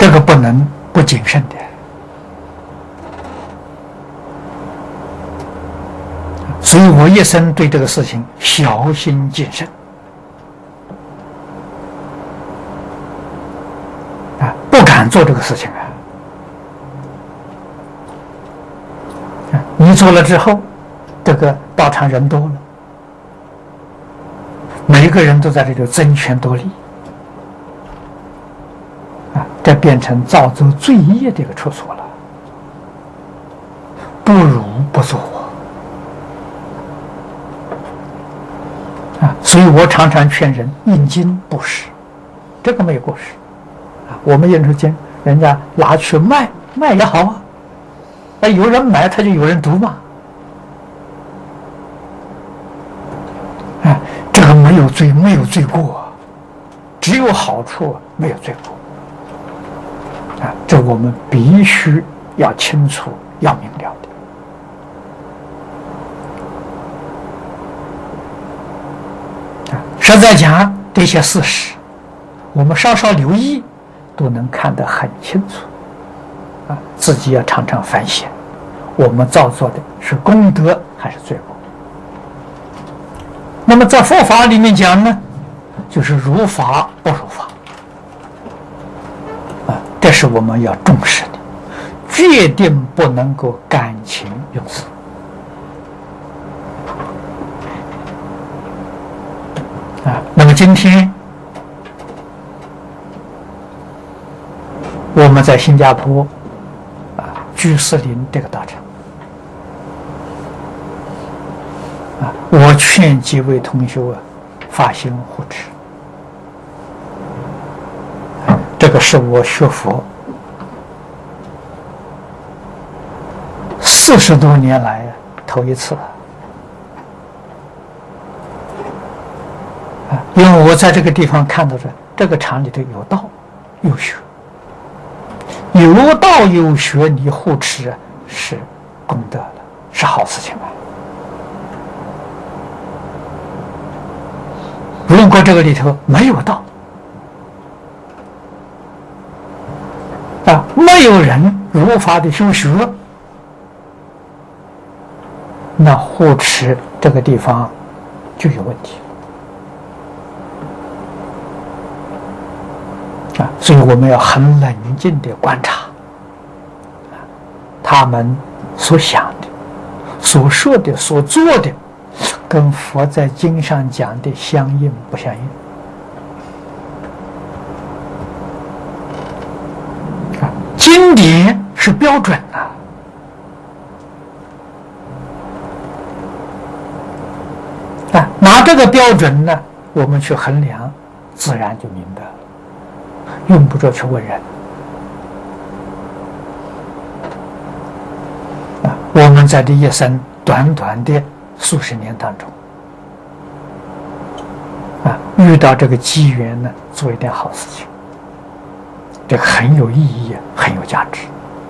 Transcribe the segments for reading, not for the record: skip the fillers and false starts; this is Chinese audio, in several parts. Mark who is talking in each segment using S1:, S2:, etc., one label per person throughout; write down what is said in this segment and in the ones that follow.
S1: 这个不能不谨慎的。所以我一生对这个事情小心谨慎不敢做这个事情你做了之后，这个道场人多了，每一个人都在这里争权夺利这变成造作罪业的一个处所了，不如不做所以我常常劝人印经布施，这个没有过失我们印出经，人家拿去卖也好有人买他就有人读嘛这个没有罪过只有好处没有罪过这我们必须要清楚要明了的实在讲这些事实我们稍稍留意都能看得很清楚自己要常常反省我们造作的是功德还是罪过。那么在佛法里面讲呢，就是如法不如法这是我们要重视的，决定不能够感情用事那么今天我们在新加坡居士林这个道场我劝几位同学发心护持这个是我学佛40多年来头一次因为我在这个地方看到这个场里头有道有学，有道有学你护持是功德了，是好事情如果这个里头没有道没有人如法的修学，那护持这个地方就有问题所以我们要很冷静地观察他们所想的所说的所做的跟佛在经上讲的相应不相应经典是标准拿这个标准呢我们去衡量自然就明白了，用不着去问人我们在这一生短短的数十年当中遇到这个机缘呢做一点好事情，这个很有意义很有价值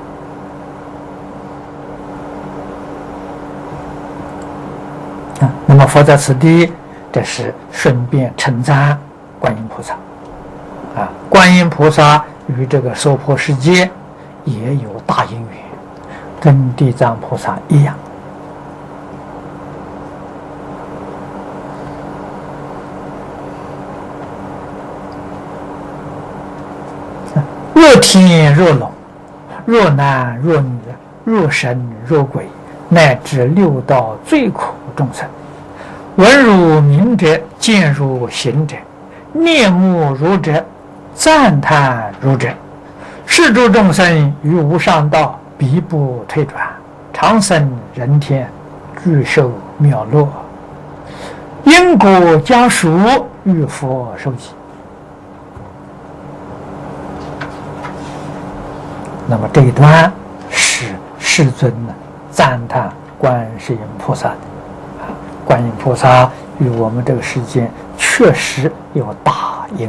S1: 那么佛在此地这是顺便称赞观音菩萨观音菩萨与这个娑婆世界也有大因缘，跟地藏菩萨一样若天若龙，若男若女，若神若鬼，乃至六道最苦众生，闻如名者，见如行者，念慕如者，赞叹如者，是诸众生于无上道必不退转，长生人天，具受妙乐，因果家属与佛受记。那么这一段是世尊赞叹观世音菩萨的观音菩萨与我们这个世间确实有大因缘。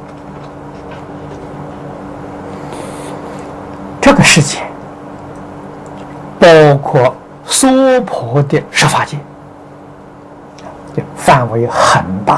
S1: 这个世界包括娑婆的十法界，范围很大